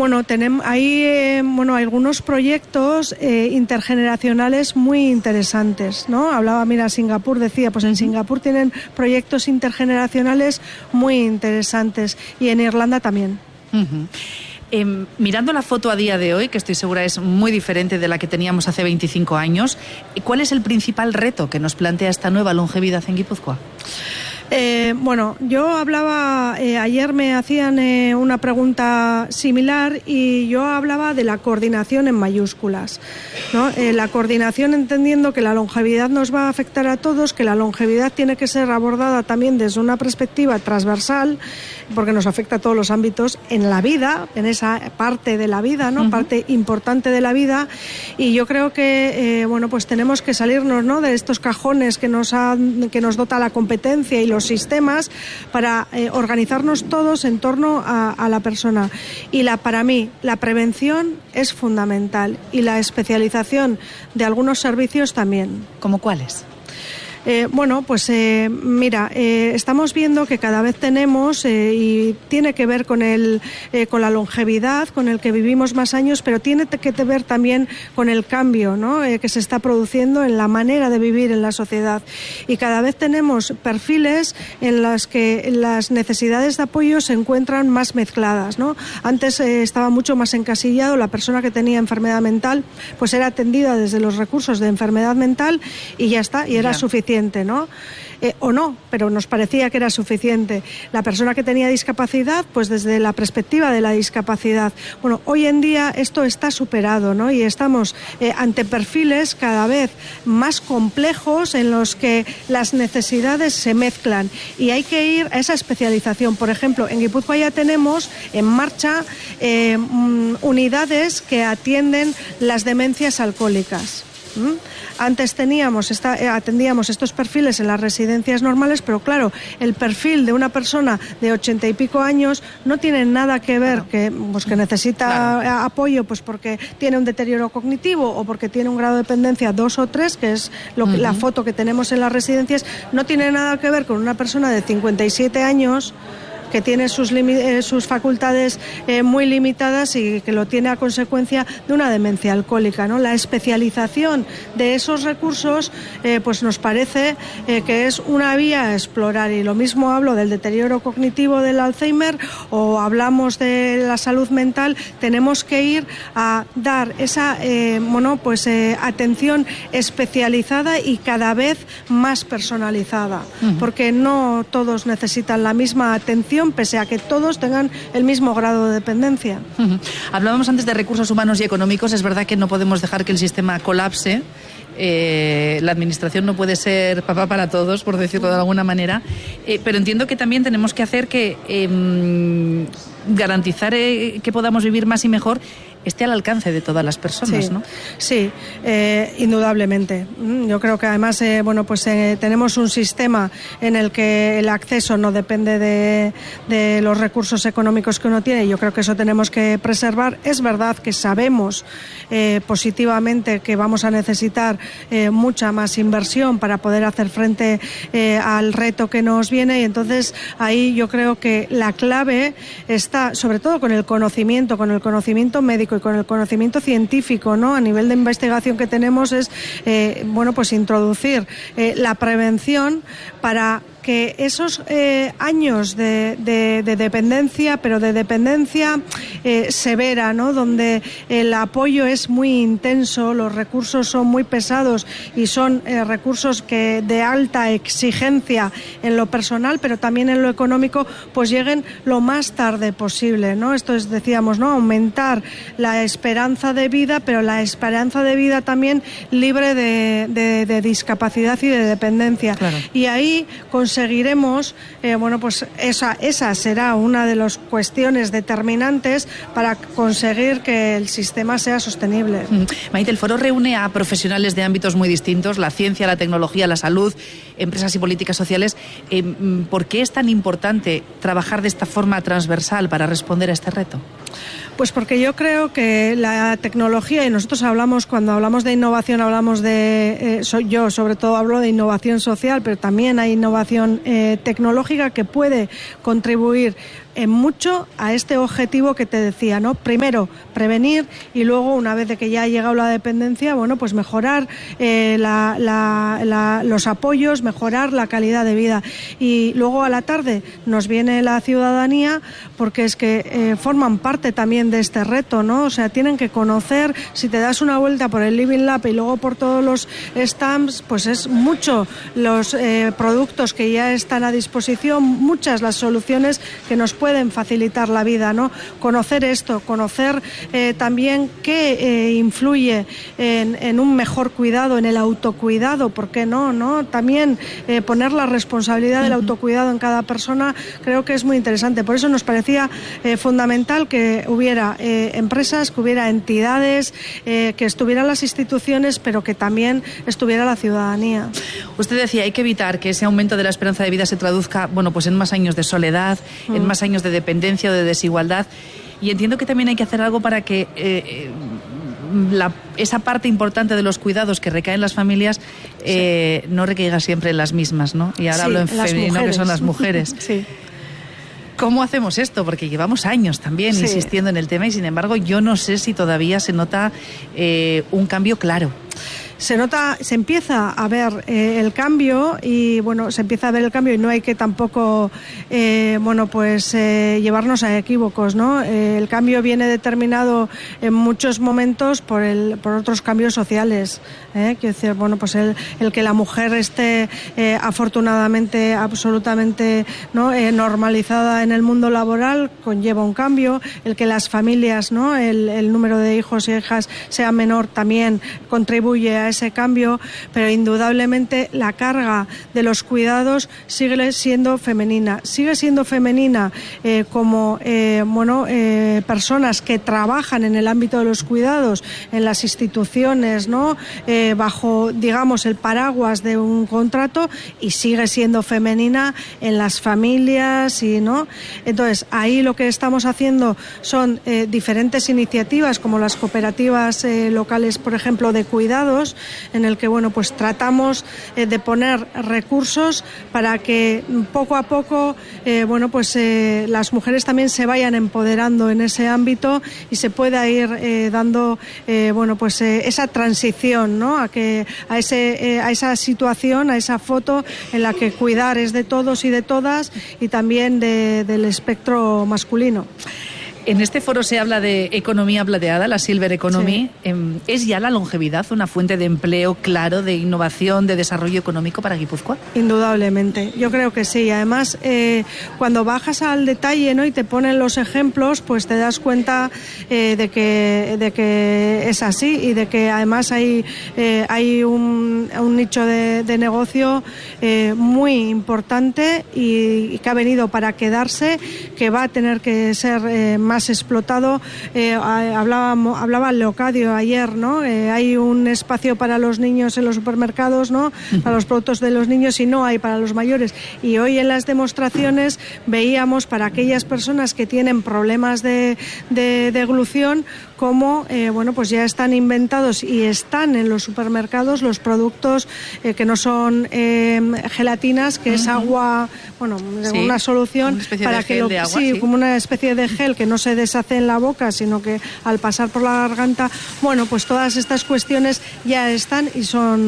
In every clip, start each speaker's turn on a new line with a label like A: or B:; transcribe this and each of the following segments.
A: Bueno, hay algunos proyectos intergeneracionales muy interesantes, ¿no? Hablaba, mira, Singapur, decía, pues en Singapur tienen proyectos intergeneracionales muy interesantes y en Irlanda también.
B: Mirando la foto a día de hoy, que estoy segura es muy diferente de la que teníamos hace 25 años, ¿cuál es el principal reto que nos plantea esta nueva longevidad en Guipúzcoa?
A: Yo hablaba, ayer me hacían una pregunta similar y yo hablaba de la coordinación en mayúsculas, ¿no? La coordinación entendiendo que la longevidad nos va a afectar a todos, que la longevidad tiene que ser abordada también desde una perspectiva transversal, porque nos afecta a todos los ámbitos en la vida, en esa parte de la vida, ¿no? Parte importante de la vida, y yo creo que pues tenemos que salirnos, ¿no?, de estos cajones que nos dota la competencia y los sistemas para organizarnos todos en torno a la persona. Y para mí la prevención es fundamental y la especialización de algunos servicios también.
B: ¿Cómo cuáles?
A: Estamos viendo que cada vez tenemos, y tiene que ver con la longevidad, con el que vivimos más años, pero tiene que ver también con el cambio, ¿no?, que se está produciendo en la manera de vivir en la sociedad. Y cada vez tenemos perfiles en los que las necesidades de apoyo se encuentran más mezcladas, ¿no? Antes estaba mucho más encasillado, la persona que tenía enfermedad mental pues era atendida desde los recursos de enfermedad mental y ya está, y era suficiente, ¿no? O no, pero nos parecía que era suficiente. La persona que tenía discapacidad, pues desde la perspectiva de la discapacidad. Bueno, hoy en día esto está superado, ¿no? Y estamos ante perfiles cada vez más complejos en los que las necesidades se mezclan y hay que ir a esa especialización. Por ejemplo, en Guipúzcoa ya tenemos en marcha unidades que atienden las demencias alcohólicas. Antes atendíamos estos perfiles en las residencias normales, pero claro, el perfil de una persona de 80 y pico años no tiene nada que ver que necesita apoyo pues porque tiene un deterioro cognitivo o porque tiene un grado de dependencia 2 o 3, que es la foto que tenemos en las residencias, no tiene nada que ver con una persona de 57 años que tiene sus facultades muy limitadas y que lo tiene a consecuencia de una demencia alcohólica, ¿no? La especialización de esos recursos pues nos parece que es una vía a explorar, y lo mismo hablo del deterioro cognitivo del Alzheimer o hablamos de la salud mental. Tenemos que ir a dar esa atención especializada y cada vez más personalizada, porque no todos necesitan la misma atención, pese a que todos tengan el mismo grado de dependencia.
B: Hablábamos antes de recursos humanos y económicos. Es verdad que no podemos dejar que el sistema colapse. La administración no puede ser papá para todos, por decirlo de alguna manera, pero entiendo que también tenemos que hacer que garantizar que podamos vivir más y mejor esté al alcance de todas las personas, ¿no?
A: Sí, indudablemente. Yo creo que además tenemos un sistema en el que el acceso no depende de los recursos económicos que uno tiene. Yo creo que eso tenemos que preservar. Es verdad que sabemos positivamente que vamos a necesitar mucha más inversión para poder hacer frente al reto que nos viene, y entonces ahí yo creo que la clave está sobre todo con el conocimiento médico y con el conocimiento científico, ¿no? A nivel de investigación que tenemos es introducir la prevención para que esos años de dependencia, pero de dependencia severa, ¿no?, donde el apoyo es muy intenso, los recursos son muy pesados y son recursos que de alta exigencia en lo personal, pero también en lo económico, pues lleguen lo más tarde posible, ¿no? Esto es, decíamos, ¿no?, aumentar la esperanza de vida, pero la esperanza de vida también libre de discapacidad y de dependencia. Claro. Y ahí conseguiremos, esa será una de las cuestiones determinantes para conseguir que el sistema sea sostenible.
B: Maite, el foro reúne a profesionales de ámbitos muy distintos, la ciencia, la tecnología, la salud, empresas y políticas sociales. ¿Por qué es tan importante trabajar de esta forma transversal para responder a este reto?
A: Pues porque yo creo que la tecnología, y nosotros cuando hablamos de innovación, yo sobre todo hablo de innovación social, pero también hay innovación tecnológica que puede contribuir en mucho a este objetivo que te decía, ¿no? Primero, prevenir, y luego, una vez de que ya ha llegado la dependencia, bueno, pues mejorar los apoyos, mejorar la calidad de vida. Y luego a la tarde nos viene la ciudadanía, porque es que forman parte también de este reto, ¿no? O sea, tienen que conocer, si te das una vuelta por el Living Lab y luego por todos los stands, pues es mucho los productos que ya están a disposición, muchas las soluciones que nos pueden facilitar la vida, ¿no? Conocer esto, conocer también qué influye en un mejor cuidado, en el autocuidado, ¿por qué no? También poner la responsabilidad del autocuidado en cada persona, creo que es muy interesante. Por eso nos parecía fundamental que hubiera empresas, que hubiera entidades, que estuvieran las instituciones, pero que también estuviera la ciudadanía.
B: Usted decía, hay que evitar que ese aumento de la esperanza de vida se traduzca, bueno, pues en más años de soledad, en más años de dependencia o de desigualdad. Y entiendo que también hay que hacer algo para que esa parte importante de los cuidados que recaen en las familias no recaiga siempre en las mismas, ¿no? Y ahora hablo en femenino, que son las mujeres.
A: Sí.
B: ¿Cómo hacemos esto? Porque llevamos años también insistiendo en el tema y, sin embargo, yo no sé si todavía se nota un cambio claro.
A: Se empieza a ver el cambio y no hay que tampoco llevarnos a equívocos, ¿no? El cambio viene determinado en muchos momentos por otros cambios sociales, Quiero decir, pues el que la mujer esté afortunadamente absolutamente, ¿no? Normalizada en el mundo laboral conlleva un cambio, el que las familias, ¿no? El número de hijos y hijas sea menor también contribuye a ese cambio, pero indudablemente la carga de los cuidados sigue siendo femenina como personas que trabajan en el ámbito de los cuidados en las instituciones, ¿no? Bajo, digamos, el paraguas de un contrato, y sigue siendo femenina en las familias, ¿no? Entonces, ahí lo que estamos haciendo son diferentes iniciativas, como las cooperativas locales, por ejemplo, de cuidados, en el que pues tratamos de poner recursos para que poco a poco las mujeres también se vayan empoderando en ese ámbito y se pueda ir dando esa transición, ¿no? A esa situación, a esa foto en la que cuidar es de todos y de todas, y también del espectro masculino.
B: En este foro se habla de economía plateada, la Silver Economy. Sí. ¿Es ya la longevidad una fuente de empleo claro, de innovación, de desarrollo económico para Guipúzcoa?
A: Indudablemente, yo creo que sí. Además, cuando bajas al detalle, ¿no? Y te ponen los ejemplos, pues te das cuenta de que es así, y de que además hay un nicho de negocio muy importante y que ha venido para quedarse, que va a tener que ser más explotado. Hablaba Leocadio ayer, ¿no? Hay un espacio para los niños en los supermercados, ¿no? Para los productos de los niños, y no hay para los mayores. Y hoy en las demostraciones veíamos para aquellas personas que tienen problemas de deglución, cómo pues ya están inventados y están en los supermercados los productos que no son gelatinas, que es agua, una solución para que como una especie de gel que no se deshace en la boca, sino que al pasar por la garganta, pues todas estas cuestiones ya están y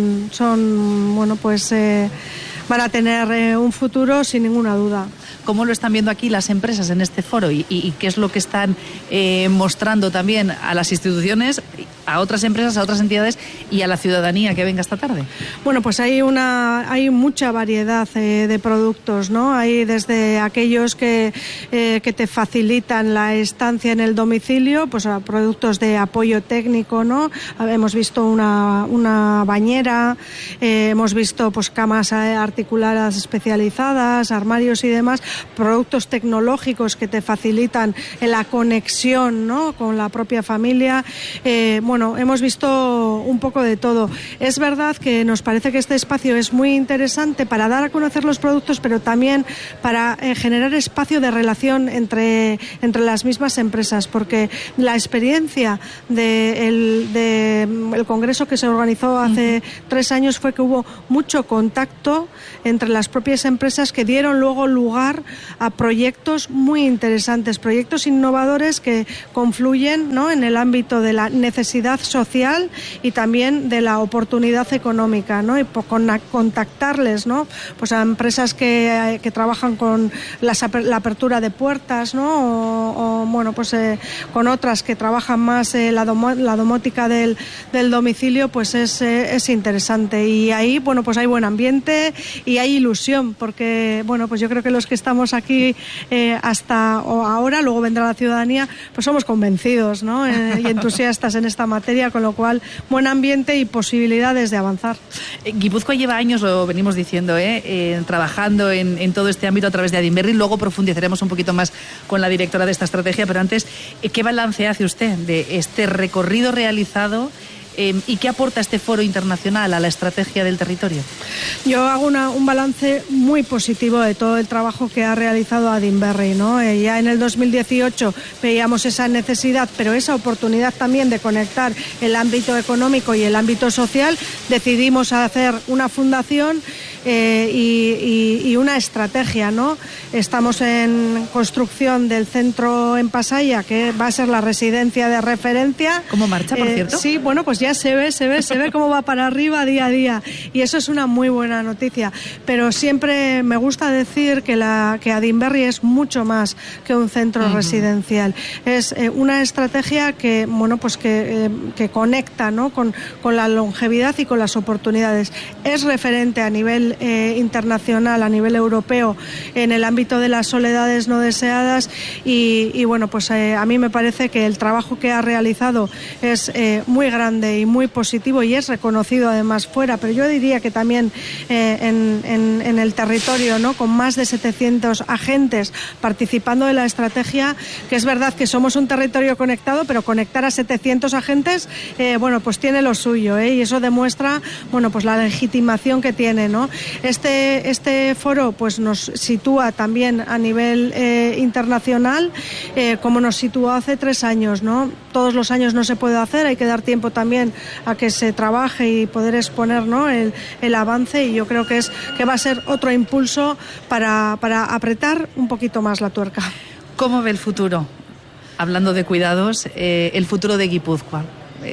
A: van a tener un futuro sin ninguna duda.
B: ¿Cómo lo están viendo aquí las empresas en este foro y qué es lo que están mostrando también a las instituciones, a otras empresas, a otras entidades y a la ciudadanía que venga esta tarde?
A: Pues hay mucha variedad de productos, ¿no? Hay desde aquellos que te facilitan la estancia en el domicilio, pues a productos de apoyo técnico, ¿no? Hemos visto una bañera, hemos visto pues camas articuladas especializadas, armarios y demás, productos tecnológicos que te facilitan la conexión, ¿no? Con la propia familia, bueno, hemos visto un poco de todo. Es verdad que nos parece que este espacio es muy interesante para dar a conocer los productos, pero también para generar espacio de relación entre las mismas empresas, porque la experiencia del congreso que se organizó hace 3 años fue que hubo mucho contacto entre las propias empresas que dieron luego lugar a proyectos muy interesantes, proyectos innovadores que confluyen, ¿no?, en el ámbito de la necesidad social y también de la oportunidad económica, ¿no? Y contactarles, ¿no?, pues a empresas que trabajan con la apertura de puertas, ¿no?, o bueno, pues con otras que trabajan más la domótica del domicilio, pues es interesante. Y ahí, bueno, pues hay buen ambiente y hay ilusión, porque bueno, pues yo creo que los que estamos aquí hasta ahora, luego vendrá la ciudadanía, pues somos convencidos, ¿no?, y entusiastas en esta materia, con lo cual buen ambiente y posibilidades de avanzar.
B: Guipúzcoa lleva años, lo venimos diciendo, trabajando en todo este ámbito a través de Adinberri. Luego profundizaremos un poquito más con la directora de esta estrategia, pero antes, ¿qué balance hace usted de este recorrido realizado y qué aporta este foro internacional a la estrategia del territorio?
A: Yo hago un balance muy positivo de todo el trabajo que ha realizado Adinberri, ¿no? Ya en el 2018 veíamos esa necesidad, pero esa oportunidad también de conectar el ámbito económico y el ámbito social. Decidimos hacer una fundación y una estrategia, ¿no? Estamos en construcción del centro en Pasaia, que va a ser la residencia de referencia.
B: ¿Cómo marcha, por cierto?
A: Sí, bueno, pues ya se ve cómo va para arriba día a día, y eso es una muy buena noticia. Pero siempre me gusta decir que Adinberri es mucho más que un centro residencial. Es una estrategia que, bueno, pues que conecta, ¿no?, con la longevidad y con las oportunidades. Es referente a nivel internacional, a nivel europeo, en el ámbito de las soledades no deseadas, y bueno, pues a mí me parece que el trabajo que ha realizado es muy grande y muy positivo, y es reconocido además fuera, pero yo diría que también en el territorio, ¿no?, con más de 700 agentes participando de la estrategia, que es verdad que somos un territorio conectado, pero conectar a 700 agentes, bueno, pues tiene lo suyo, y eso demuestra, bueno, pues la legitimación que tiene, ¿no? Este foro pues nos sitúa también a nivel internacional, como nos situó hace 3 años, ¿no? Todos los años no se puede hacer, hay que dar tiempo también a que se trabaje y poder exponer, ¿no?, el avance, y yo creo que va a ser otro impulso para apretar un poquito más la tuerca.
B: ¿Cómo ve el futuro? Hablando de cuidados, el futuro de Guipúzcoa.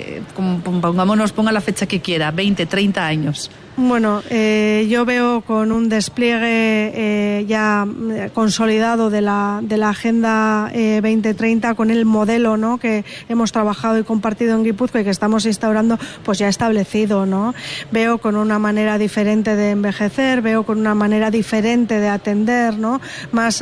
B: Ponga la fecha que quiera, 20, 30 años.
A: Bueno, yo veo con un despliegue ya consolidado de la Agenda 2030, con el modelo, ¿no?, que hemos trabajado y compartido en Guipúzcoa y que estamos instaurando, pues ya establecido, ¿no? Veo con una manera diferente de envejecer, veo con una manera diferente de atender, ¿no?, más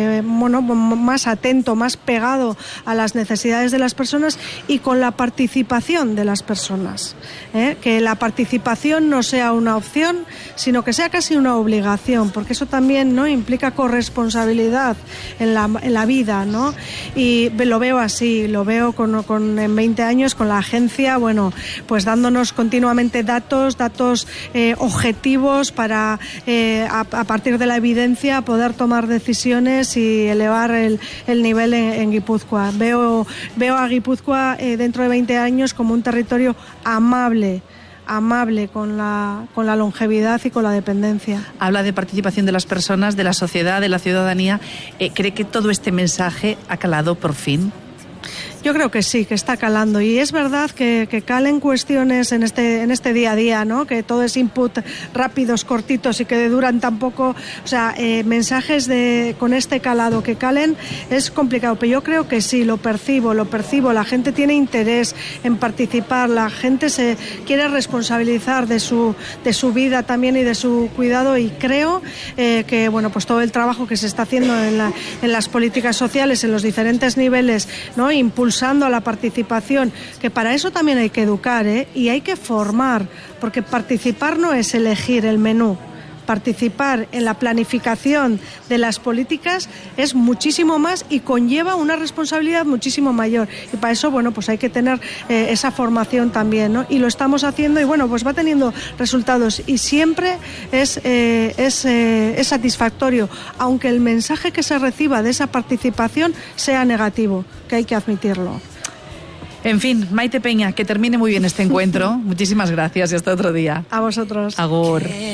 A: más atento, más pegado a las necesidades de las personas, y con la participación de las personas, que la participación no sea una opción, sino que sea casi una obligación, porque eso también, ¿no?, implica corresponsabilidad en la vida, ¿no? Y lo veo así, lo veo en 20 años con la agencia, bueno, pues dándonos continuamente datos objetivos para a partir de la evidencia poder tomar decisiones y elevar el nivel en Guipúzcoa. Veo a Guipúzcoa dentro de 20 años como un territorio amable con la longevidad y con la dependencia.
B: Habla de participación de las personas, de la sociedad, de la ciudadanía. ¿Cree que todo este mensaje ha calado por fin?
A: Yo creo que sí, que está calando, y es verdad que calen cuestiones en este día a día, ¿no?, que todo es input rápidos, cortitos y que duran tan poco, o sea, mensajes con este calado que calen es complicado, pero yo creo que sí, lo percibo, la gente tiene interés en participar, la gente se quiere responsabilizar de su vida también y de su cuidado, y creo que, bueno, pues todo el trabajo que se está haciendo en las políticas sociales, en los diferentes niveles, ¿no?, impulsando a la participación, que para eso también hay que educar, y hay que formar, porque participar no es elegir el menú. participar en la planificación de las políticas es muchísimo más y conlleva una responsabilidad muchísimo mayor. Y para eso, bueno, pues hay que tener esa formación también, ¿no? Y lo estamos haciendo y, bueno, pues va teniendo resultados y siempre es satisfactorio, aunque el mensaje que se reciba de esa participación sea negativo, que hay que admitirlo.
B: En fin, Maite Peña, que termine muy bien este encuentro. Muchísimas gracias y hasta otro día.
A: A vosotros.
B: Agur.